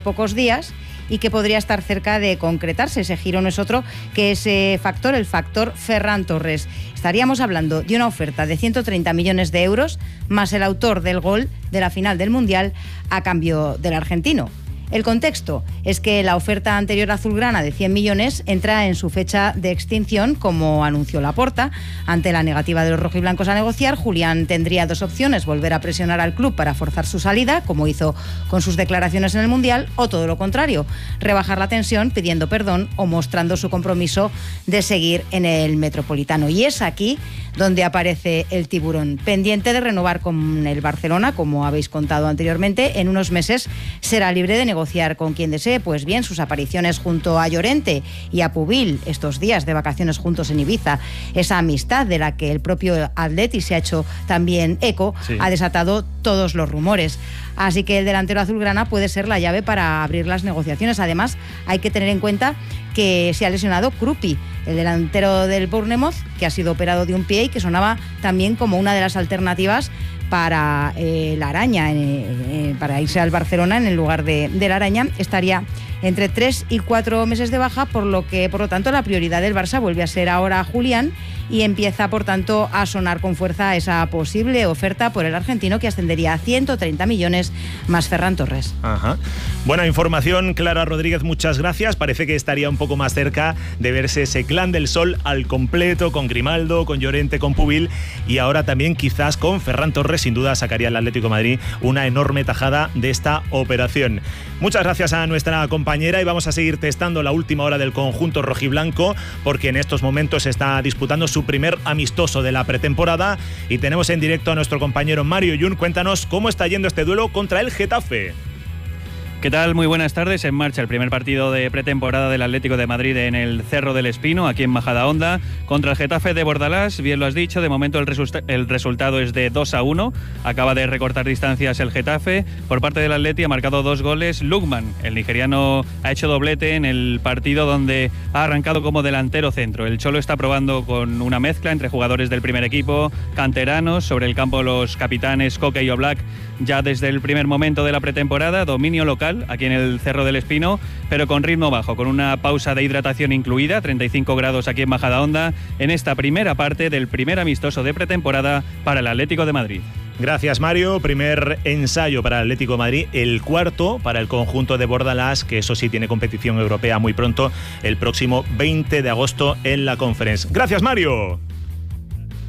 pocos días y que podría estar cerca de concretarse. Ese giro no es otro que ese factor, el factor Ferran Torres. Estaríamos hablando de una oferta de 130 millones de euros más el autor del gol de la final del Mundial a cambio del argentino. El contexto es que la oferta anterior azulgrana de 100 millones entra en su fecha de extinción, como anunció Laporta. Ante la negativa de los rojiblancos a negociar, Julián tendría dos opciones: volver a presionar al club para forzar su salida, como hizo con sus declaraciones en el Mundial, o todo lo contrario, rebajar la tensión pidiendo perdón o mostrando su compromiso de seguir en el Metropolitano. Y es aquí donde aparece el tiburón, pendiente de renovar con el Barcelona, como habéis contado anteriormente. En unos meses será libre de negociar con quien desee. Pues bien, sus apariciones junto a Llorente y a Pubil estos días de vacaciones juntos en Ibiza, esa amistad de la que el propio Atleti se ha hecho también eco, sí, ha desatado todos los rumores. Así que el delantero azulgrana puede ser la llave para abrir las negociaciones. Además, hay que tener en cuenta que se ha lesionado Krupi, el delantero del Bournemouth, que ha sido operado de un pie y que sonaba también como una de las alternativas para la Araña, para irse al Barcelona en el lugar de la Araña. Estaría entre 3 y 4 meses de baja, por lo tanto, la prioridad del Barça vuelve a ser ahora Julián y empieza, por tanto, a sonar con fuerza esa posible oferta por el argentino, que ascendería a 130 millones más Ferran Torres. Ajá. Buena información, Clara Rodríguez, muchas gracias. Parece que estaría un poco más cerca de verse ese clan del Sol al completo, con Grimaldo, con Llorente, con Pubil y ahora también quizás con Ferran Torres. Sin duda sacaría el Atlético de Madrid una enorme tajada de esta operación. Muchas gracias a nuestra compañera y vamos a seguir testando la última hora del conjunto rojiblanco, porque en estos momentos está disputando su primer amistoso de la pretemporada y tenemos en directo a nuestro compañero Mario Yun. Cuéntanos cómo está yendo este duelo contra el Getafe. ¿Qué tal? Muy buenas tardes. En marcha el primer partido de pretemporada del Atlético de Madrid en el Cerro del Espino, aquí en Majadahonda, contra el Getafe de Bordalás. Bien lo has dicho, de momento el resultado es de 2-1. Acaba de recortar distancias el Getafe. Por parte del Atleti ha marcado 2 goles Lukman. El nigeriano ha hecho doblete en el partido donde ha arrancado como delantero centro. El Cholo está probando con una mezcla entre jugadores del primer equipo, canteranos, sobre el campo los capitanes Coque y Oblak ya desde el primer momento de la pretemporada, dominio local aquí en el Cerro del Espino, pero con ritmo bajo, con una pausa de hidratación incluida, 35 grados aquí en Majadahonda, en esta primera parte del primer amistoso de pretemporada para el Atlético de Madrid. Gracias, Mario. Primer ensayo para el Atlético de Madrid, el cuarto para el conjunto de Bordalás, que eso sí tiene competición europea muy pronto, el próximo 20 de agosto en la Conference. Gracias, Mario.